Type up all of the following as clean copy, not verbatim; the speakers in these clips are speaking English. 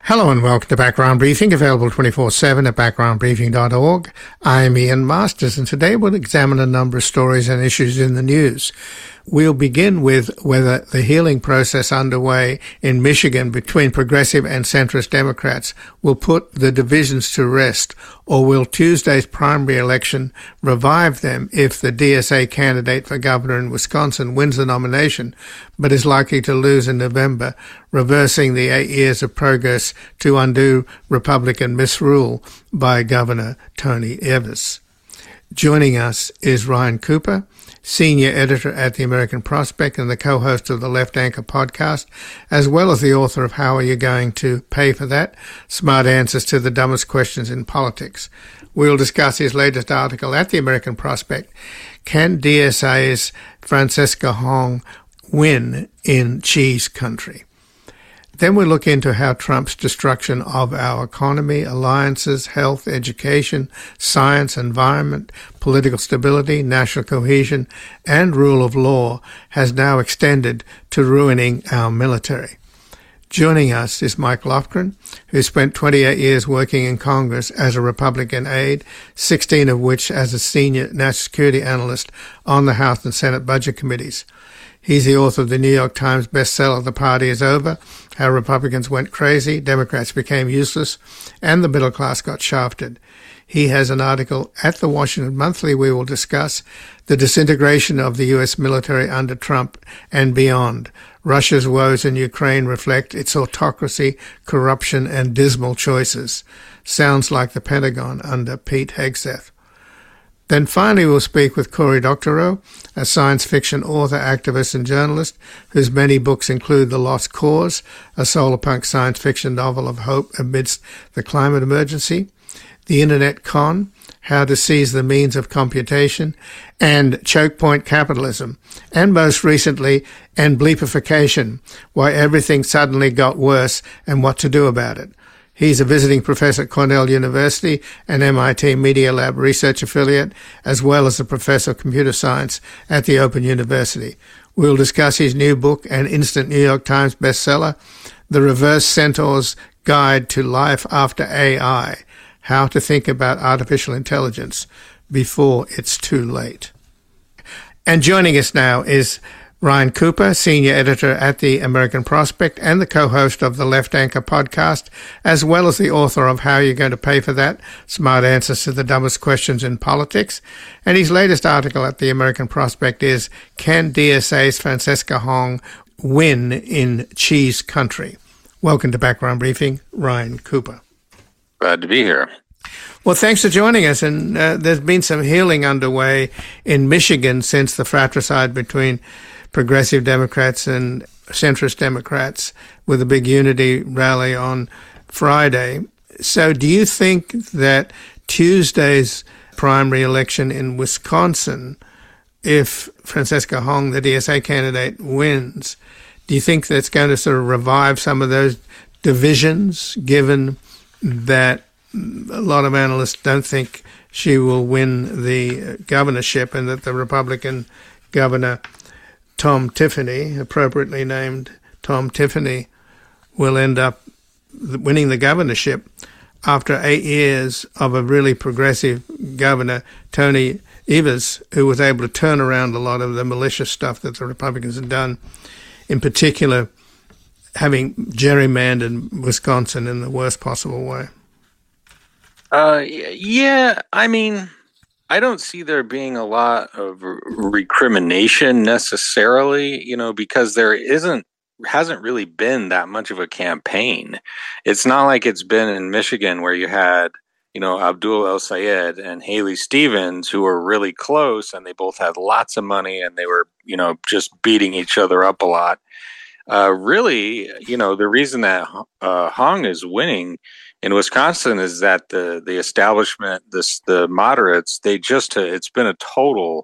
Hello and welcome to Background Briefing, available 24/7 at backgroundbriefing.org. I'm Ian Masters, and today we'll examine a number of stories and issues in the news. We'll begin with whether the healing process underway in Michigan between progressive and centrist Democrats will put the divisions to rest, or will Tuesday's primary election revive them if the DSA candidate for governor in Wisconsin wins the nomination, but is likely to lose in November, reversing the 8 years of progress to undo Republican misrule by Governor Tony Evers. Joining us is Ryan Cooper, senior editor at the American Prospect and the co-host of the Left Anchor podcast, as well as the author of How Are You Going to Pay for That? Smart Answers to the Dumbest Questions in Politics. We'll discuss his latest article at the American Prospect, Can DSA's Francesca Hong Win in Cheese Country? Then we'll look into how Trump's destruction of our economy, alliances, health, education, science, environment, political stability, national cohesion, and rule of law has now extended to ruining our military. Joining us is Mike Lofgren, who spent 28 years working in Congress as a Republican aide, 16 of which as a senior national security analyst on the House and Senate Budget Committees. He's the author of the New York Times bestseller, The Party is Over, How Republicans Went Crazy, Democrats Became Useless, and the Middle Class Got Shafted. He has an article at the Washington Monthly we will discuss, The Disintegration of the U.S. Military Under Trump and Beyond. Russia's woes in Ukraine reflect its autocracy, corruption, and dismal choices. Sounds like the Pentagon under Pete Hegseth. Then finally we'll speak with Cory Doctorow, a science fiction author, activist, and journalist whose many books include The Lost Cause, a solarpunk science fiction novel of hope amidst the climate emergency, The Internet Con, How to Seize the Means of Computation, and Choke Point Capitalism, and most recently, And Bleepification, Why Everything Suddenly Got Worse and What to Do About It. He's a visiting professor at Cornell University and MIT Media Lab research affiliate, as well as a professor of computer science at the Open University. We'll discuss his new book and instant New York Times bestseller, The Reverse Centaur's Guide to Life After AI, How to Think About Artificial Intelligence Before It's Too Late. And joining us now is Ryan Cooper, senior editor at the American Prospect and the co-host of the Left Anchor podcast, as well as the author of How You're Going to Pay for That? Smart Answers to the Dumbest Questions in Politics. And his latest article at the American Prospect is, Can DSA's Francesca Hong Win in Cheese Country? Welcome to Background Briefing, Ryan Cooper. Glad to be here. Well, thanks for joining us. And there's been some healing underway in Michigan since the fratricide between progressive Democrats and centrist Democrats with a big unity rally on Friday. So do you think that Tuesday's primary election in Wisconsin, if Francesca Hong, the DSA candidate, wins, do you think that's going to sort of revive some of those divisions, given that a lot of analysts don't think she will win the governorship and that the Republican governor Tom Tiffany, appropriately named Tom Tiffany, will end up winning the governorship after 8 years of a really progressive governor, Tony Evers, who was able to turn around a lot of the malicious stuff that the Republicans had done, in particular having gerrymandered Wisconsin in the worst possible way. Yeah, I mean, I don't see there being a lot of recrimination necessarily, because there hasn't really been that much of a campaign. It's not like it's been in Michigan where you had, Abdul El-Sayed and Haley Stevens, who were really close and they both had lots of money and they were, just beating each other up a lot. Really, the reason that Hong is winning in Wisconsin is that the establishment, the moderates, it's been a total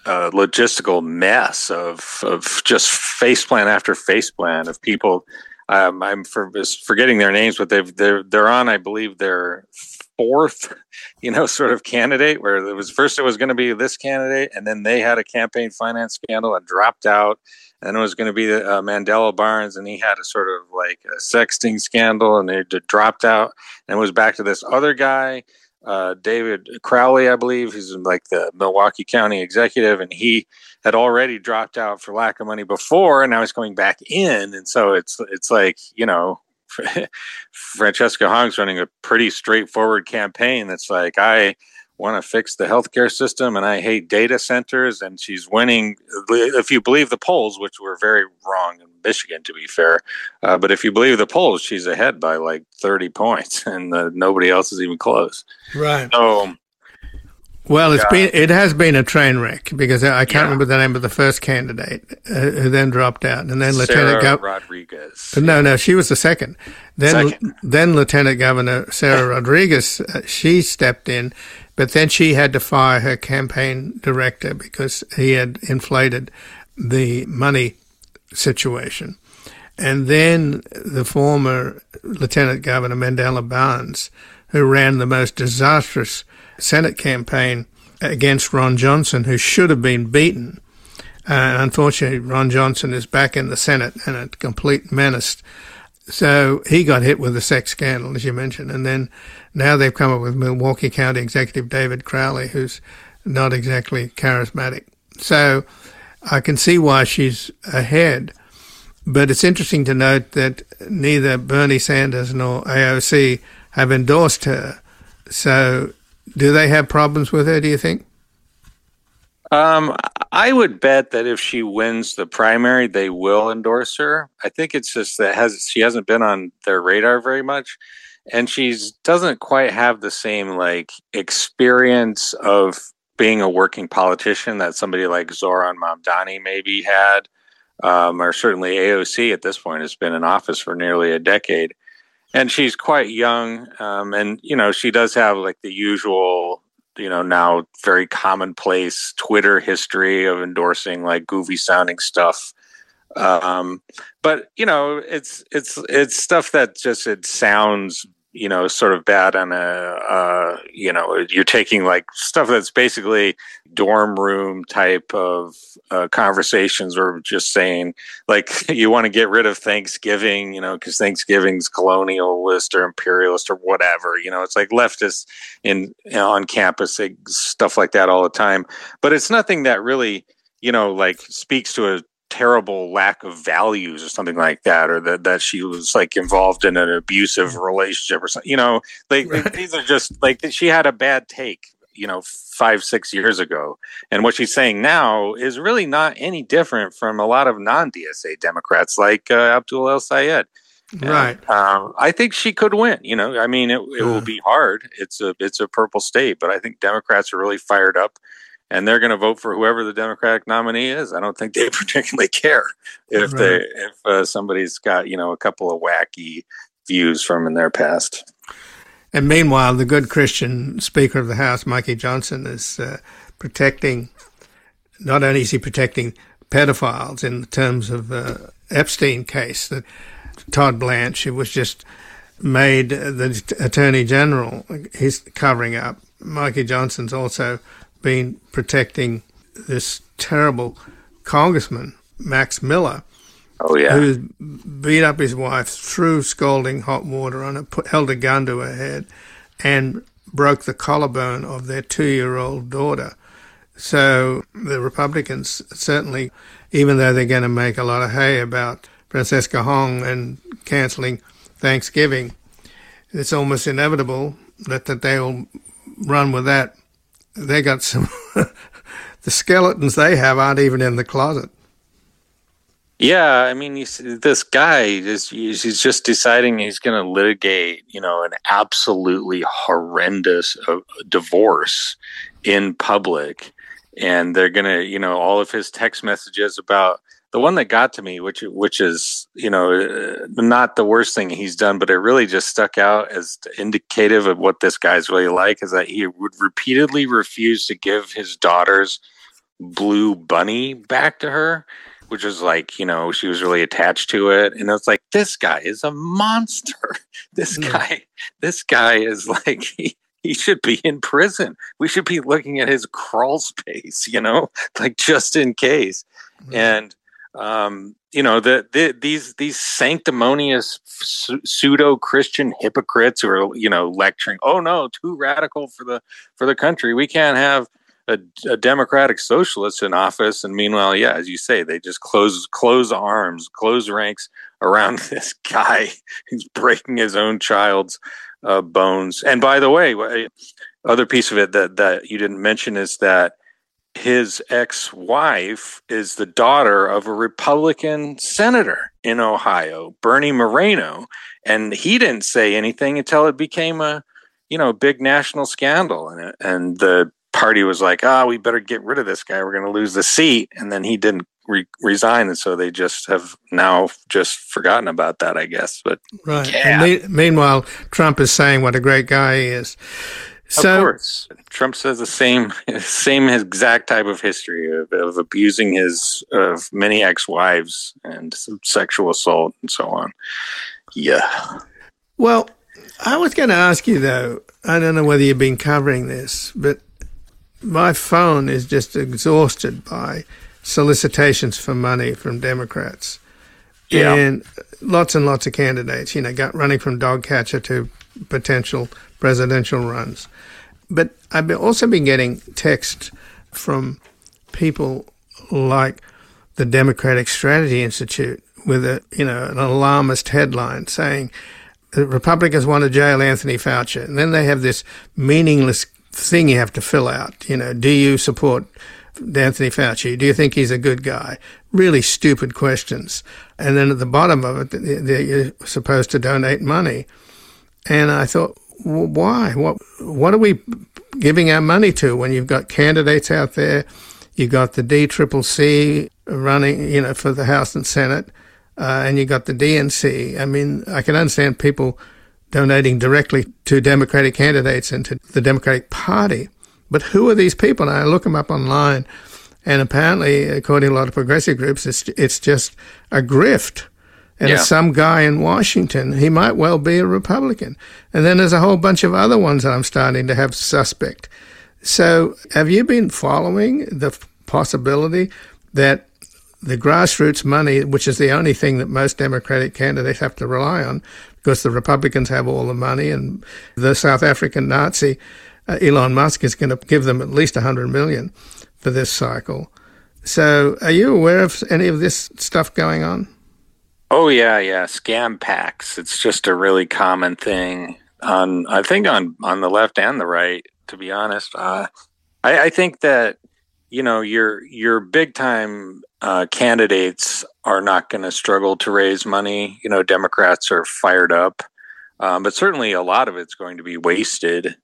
logistical mess of just faceplant after faceplant of people. I'm forgetting their names, but they're on, I believe, their fourth, sort of candidate. Where it was going to be this candidate, and then they had a campaign finance scandal and dropped out. And it was going to be Mandela Barnes, and he had a sort of like a sexting scandal, and they dropped out. And it was back to this other guy, David Crowley, I believe. He's like the Milwaukee County executive, and he had already dropped out for lack of money before, and now he's coming back in. And so it's like, Francesca Hong's running a pretty straightforward campaign that's like, I want to fix the healthcare system and I hate data centers, and she's winning, if you believe the polls, which were very wrong in Michigan, to be fair. But if you believe the polls, she's ahead by like 30 points, and nobody else is even close. Right. So, well, it has been a train wreck, because I can't remember the name of the first candidate who then dropped out, and then Sarah Rodriguez. No, she was the second. Then Lieutenant Governor Sarah Rodriguez, she stepped in, but then she had to fire her campaign director because he had inflated the money situation. And then the former Lieutenant Governor Mandela Barnes, who ran the most disastrous Senate campaign against Ron Johnson, who should have been beaten. Unfortunately, Ron Johnson is back in the Senate and a complete menace. So he got hit with a sex scandal, as you mentioned. And then now they've come up with Milwaukee County Executive David Crowley, who's not exactly charismatic. So I can see why she's ahead. But it's interesting to note that neither Bernie Sanders nor AOC have endorsed her. So do they have problems with her, do you think? I would bet that if she wins the primary, they will endorse her. I think it's just that she hasn't been on their radar very much, and she doesn't quite have the same like experience of being a working politician that somebody like Zohran Mamdani maybe had, or certainly AOC at this point has been in office for nearly a decade, and she's quite young, and she does have like the usual, now very commonplace Twitter history of endorsing like goofy sounding stuff. But it's stuff that just, it sounds, sort of bad on you're taking like stuff that's basically dorm room type of conversations, or just saying like you want to get rid of Thanksgiving, because Thanksgiving's colonialist or imperialist or whatever, it's like leftists on campus say stuff like that all the time. But it's nothing that really, like speaks to a terrible lack of values or something like that, or that she was like involved in an abusive relationship or something. These are just like, she had a bad take 5-6 years ago, and what she's saying now is really not any different from a lot of non-DSA Democrats like Abdul El Sayed. Right. I think she could win. It will be hard. It's a purple state, but I think Democrats are really fired up, and they're going to vote for whoever the Democratic nominee is. I don't think they particularly care if somebody's got a couple of wacky views from in their past. And meanwhile, the good Christian Speaker of the House, Mikey Johnson, is protecting. Not only is he protecting pedophiles in terms of Epstein case, that Todd Blanche, who was just made the Attorney General, he's covering up. Mikey Johnson's also been protecting this terrible congressman, Max Miller, who beat up his wife, threw scalding hot water on her, held a gun to her head, and broke the collarbone of their 2-year-old daughter. So the Republicans certainly, even though they're going to make a lot of hay about Francesca Hong and cancelling Thanksgiving, it's almost inevitable that they'll run with that. They got some the skeletons they have aren't even in the closet. Yeah, you see, this guy he's just deciding he's going to litigate, an absolutely horrendous divorce in public, and they're going to, all of his text messages about the one that got to me, which is, not the worst thing he's done, but it really just stuck out as indicative of what this guy's really like, is that he would repeatedly refuse to give his daughter's blue bunny back to her, which is like, she was really attached to it. And it's like, this guy is a monster. This guy is like, he should be in prison. We should be looking at his crawl space, like just in case. And, these sanctimonious pseudo-Christian hypocrites who are, lecturing, oh no, too radical for the country. We can't have a democratic socialist in office. And meanwhile, yeah, as you say, they just close arms, close ranks around this guy who's breaking his own child's bones. And by the way, other piece of it that you didn't mention is that his ex-wife is the daughter of a Republican senator in Ohio, Bernie Moreno, and he didn't say anything until it became a big national scandal, and the party was like, we better get rid of this guy, we're going to lose the seat, and then he didn't resign, and so they just have now just forgotten about that, I guess. But right. Yeah. And meanwhile, Trump is saying what a great guy he is. So, of course, Trump says the same exact type of history of abusing of many ex-wives and sexual assault and so on. Yeah. Well, I was going to ask you though, I don't know whether you've been covering this, but my phone is just exhausted by solicitations for money from Democrats. Yeah. And lots of candidates, running from dog catcher to potential presidential runs. But I've also been getting texts from people like the Democratic Strategy Institute with an alarmist headline saying the Republicans want to jail Anthony Fauci. And then they have this meaningless thing you have to fill out. Do you support Anthony Fauci? Do you think he's a good guy? Really stupid questions. And then at the bottom of it, you're supposed to donate money. And I thought, why? What are we giving our money to when you've got candidates out there? You've got the DCCC running, for the House and Senate, and you've got the DNC. I mean, I can understand people donating directly to Democratic candidates and to the Democratic Party. But who are these people? And I look them up online, and apparently, according to a lot of progressive groups, it's just a grift. And it's some guy in Washington. He might well be a Republican. And then there's a whole bunch of other ones that I'm starting to have suspect. So have you been following the possibility that the grassroots money, which is the only thing that most Democratic candidates have to rely on, because the Republicans have all the money, and the South African Nazi, Elon Musk, is going to give them at least $100 million for this cycle. So are you aware of any of this stuff going on? Oh, yeah. Scam packs. It's just a really common thing I think on the left and the right, to be honest. I think that, your big time candidates are not going to struggle to raise money. Democrats are fired up, but certainly a lot of it's going to be wasted.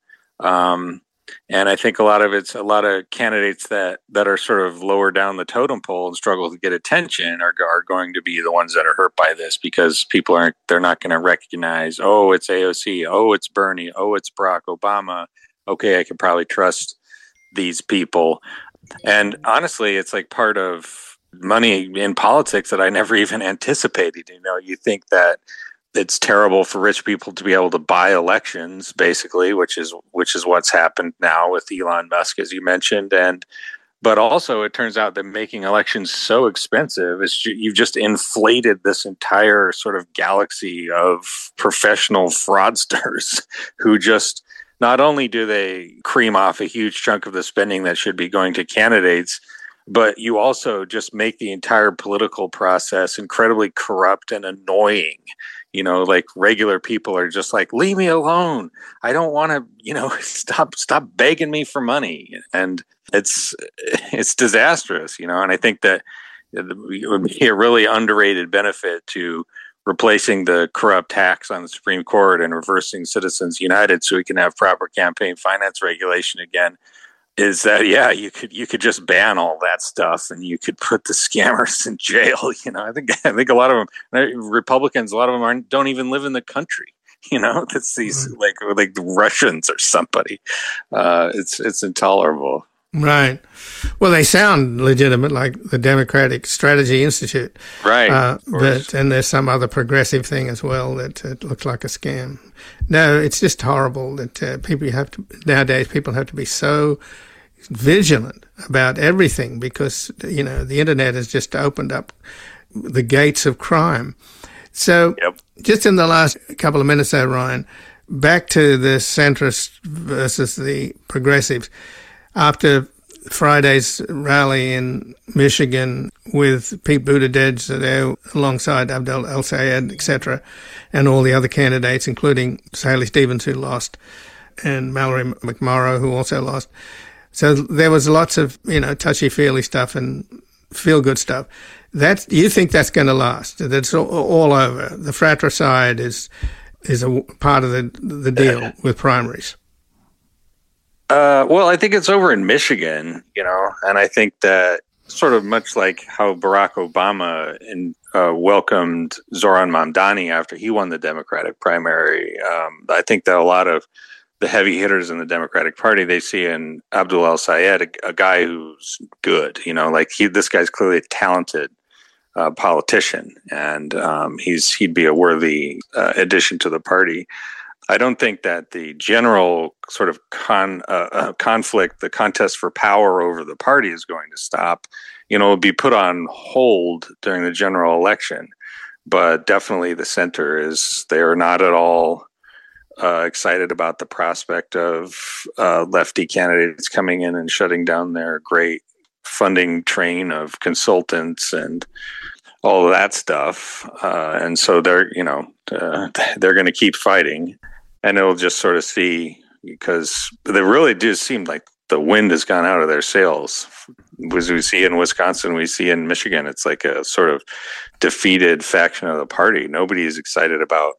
And I think a lot of candidates that are sort of lower down the totem pole and struggle to get attention are going to be the ones that are hurt by this, because they're not going to recognize, oh, it's AOC, oh, it's Bernie, oh, it's Barack Obama. Okay, I can probably trust these people. And honestly, it's like part of money in politics that I never even anticipated. You think that it's terrible for rich people to be able to buy elections, basically, which is what's happened now with Elon Musk, as you mentioned. But also it turns out that making elections so expensive is you've just inflated this entire sort of galaxy of professional fraudsters who just not only do they cream off a huge chunk of the spending that should be going to candidates, but you also just make the entire political process incredibly corrupt and annoying. Like regular people are just like, leave me alone. I don't want to, stop begging me for money. And it's disastrous, and I think that it would be a really underrated benefit to replacing the corrupt tax on the Supreme Court and reversing Citizens United so we can have proper campaign finance regulation again. Is that, you could just ban all that stuff and you could put the scammers in jail. I think a lot of them, Republicans, a lot of them don't even live in the country. It's these like Russians or somebody. It's intolerable. Right. Well, they sound legitimate, like the Democratic Strategy Institute. Right. And there's some other progressive thing as well that looks like a scam. No, it's just horrible that nowadays people have to be so vigilant about everything because, the internet has just opened up the gates of crime. So just in the last couple of minutes there, Ryan, back to the centrists versus the progressives. After Friday's rally in Michigan with Pete Buttigieg there alongside Abdel El-Sayed, etc., and all the other candidates, including Haley Stevens, who lost, and Mallory McMorrow, who also lost. So there was lots of, touchy-feely stuff and feel-good stuff. You think that's going to last? That's all over. The fratricide is a part of the deal with primaries. Well, I think it's over in Michigan, and I think that sort of much like how Barack Obama welcomed Zoran Mamdani after he won the Democratic primary. I think that a lot of the heavy hitters in the Democratic Party, they see in Abdel El-Sayed a guy who's good, this guy's clearly a talented politician, and he'd be a worthy addition to the party. I don't think that the general sort of conflict, the contest for power over the party is going to stop. It'll be put on hold during the general election, but definitely the center they are not at all excited about the prospect of lefty candidates coming in and shutting down their great funding train of consultants and all of that stuff. And so they're going to keep fighting. And it'll just sort of see, because they really do seem like the wind has gone out of their sails. As we see in Wisconsin, we see in Michigan, it's like a sort of defeated faction of the party. Nobody is excited about,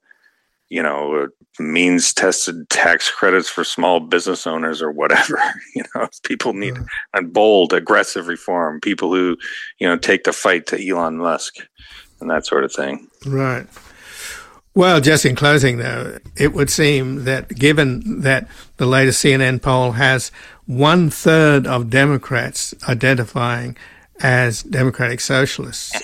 means-tested tax credits for small business owners or whatever. People need a bold, aggressive reform. People who, take the fight to Elon Musk and that sort of thing. Right. Well, just in closing, though, it would seem that given that the latest CNN poll has 1/3 of Democrats identifying as Democratic Socialists,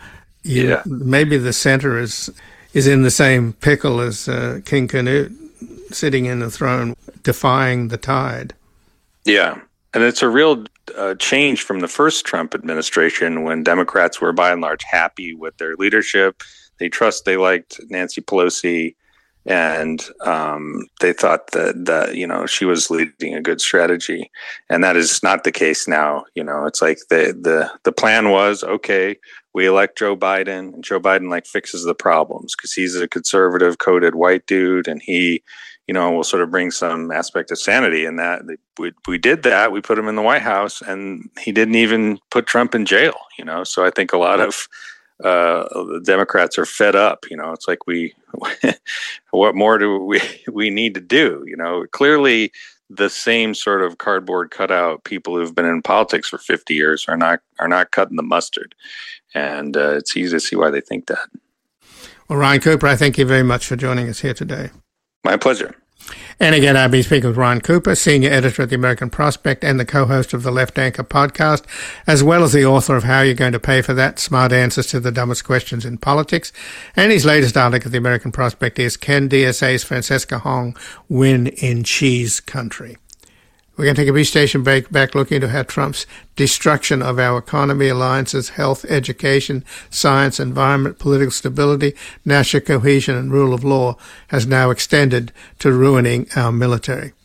maybe the center is in the same pickle as King Canute, sitting in the throne, defying the tide. Yeah, and it's a real change from the first Trump administration when Democrats were by and large happy with their leadership. They liked Nancy Pelosi, and they thought that she was leading a good strategy, and that is not the case now. It's like the plan was, okay, we elect Joe Biden, and Joe Biden fixes the problems because he's a conservative coded white dude, and he will sort of bring some aspect of sanity in that. We did that. We put him in the White House, and he didn't even put Trump in jail. So I think a lot of the Democrats are fed up. It's like what more do we need to do? Clearly the same sort of cardboard cutout people who've been in politics for 50 years are not cutting the mustard, and it's easy to see why they think that. Well, Ryan Cooper, I thank you very much for joining us here today. My pleasure. And again, I've been speaking with Ryan Cooper, senior editor at the American Prospect and the co-host of the Left Anchor podcast, as well as the author of How You're Going to Pay for That, Smart Answers to the Dumbest Questions in Politics. And his latest article at the American Prospect is Can DSA's Francesca Hong Win in Cheese Country? We're going to take a brief station break, back looking into how Trump's destruction of our economy, alliances, health, education, science, environment, political stability, national cohesion, and rule of law has now extended to ruining our military.